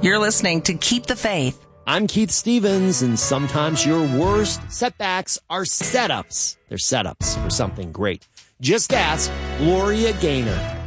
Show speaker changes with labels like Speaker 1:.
Speaker 1: You're listening to Keep the Faith.
Speaker 2: I'm Keith Stevens, and sometimes your worst setbacks are setups. They're setups for something great. Just ask Gloria Gaynor.